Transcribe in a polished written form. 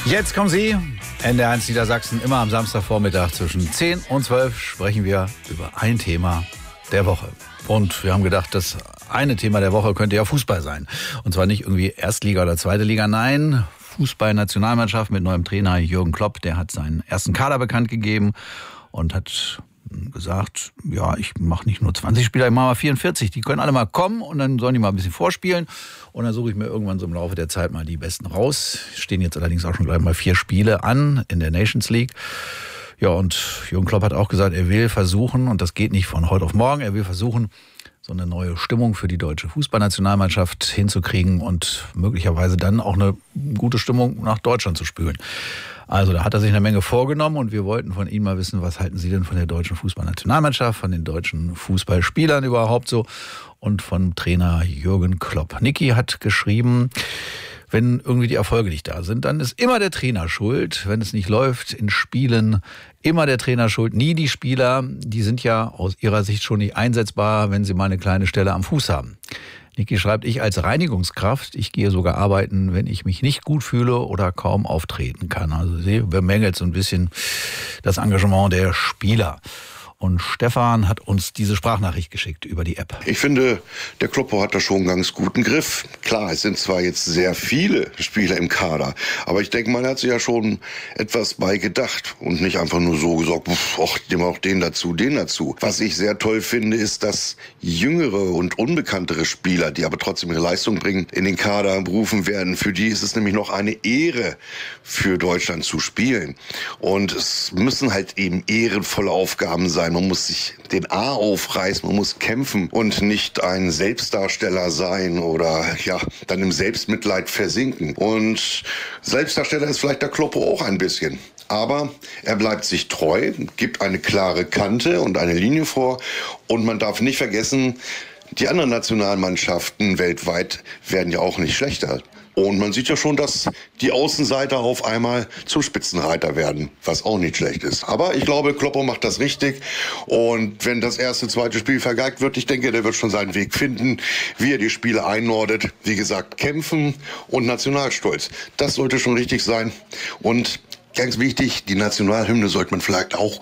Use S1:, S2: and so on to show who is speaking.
S1: Jetzt kommen Sie, NDR1 Niedersachsen, immer am Samstagvormittag zwischen 10 und 12 sprechen wir über ein Thema der Woche. Und wir haben gedacht, das eine Thema der Woche könnte ja Fußball sein. Und zwar nicht irgendwie Erstliga oder Zweite Liga, nein, Fußball-Nationalmannschaft mit neuem Trainer Jürgen Klopp, der hat seinen ersten Kader bekannt gegeben und hat gesagt, ja, ich mache nicht nur 20 Spieler, ich mache mal 44. Die können alle mal kommen und dann sollen die mal ein bisschen vorspielen. Und dann suche ich mir irgendwann so im Laufe der Zeit mal die Besten raus. Stehen jetzt allerdings auch schon gleich mal 4 Spiele an in der Nations League. Ja, und Jürgen Klopp hat auch gesagt, er will versuchen, und das geht nicht von heute auf morgen, er will versuchen, so eine neue Stimmung für die deutsche Fußballnationalmannschaft hinzukriegen und möglicherweise dann auch eine gute Stimmung nach Deutschland zu spülen. Also da hat er sich eine Menge vorgenommen und wir wollten von Ihnen mal wissen, was halten Sie denn von der deutschen Fußballnationalmannschaft, von den deutschen Fußballspielern überhaupt so und vom Trainer Jürgen Klopp. Niki hat geschrieben, wenn irgendwie die Erfolge nicht da sind, dann ist immer der Trainer schuld. Wenn es nicht läuft in Spielen, immer der Trainer schuld, nie die Spieler. Die sind ja aus ihrer Sicht schon nicht einsetzbar, wenn sie mal eine kleine Stelle am Fuß haben. Niki schreibt, ich als Reinigungskraft, ich gehe sogar arbeiten, wenn ich mich nicht gut fühle oder kaum auftreten kann. Also sie bemängelt so ein bisschen das Engagement der Spieler. Und Stefan hat uns diese Sprachnachricht geschickt über die App.
S2: Ich finde, der Kloppo hat da schon einen ganz guten Griff. Klar, es sind zwar jetzt sehr viele Spieler im Kader, aber ich denke, man hat sich ja schon etwas bei gedacht und nicht einfach nur so gesagt, ach, nehmen wir auch den dazu, den dazu. Was ich sehr toll finde, ist, dass jüngere und unbekanntere Spieler, die aber trotzdem ihre Leistung bringen, in den Kader berufen werden. Für die ist es nämlich noch eine Ehre, für Deutschland zu spielen. Und es müssen halt eben ehrenvolle Aufgaben sein. Man muss sich den A aufreißen, man muss kämpfen und nicht ein Selbstdarsteller sein oder ja, dann im Selbstmitleid versinken. Und Selbstdarsteller ist vielleicht der Kloppo auch ein bisschen. Aber er bleibt sich treu, gibt eine klare Kante und eine Linie vor. Und man darf nicht vergessen, die anderen Nationalmannschaften weltweit werden ja auch nicht schlechter. Und man sieht ja schon, dass die Außenseiter auf einmal zum Spitzenreiter werden, was auch nicht schlecht ist. Aber ich glaube, Kloppo macht das richtig. Und wenn das zweite Spiel vergeigt wird, ich denke, der wird schon seinen Weg finden, wie er die Spiele einordnet. Wie gesagt, kämpfen und Nationalstolz. Das sollte schon richtig sein. Und ganz wichtig, die Nationalhymne sollte man vielleicht auch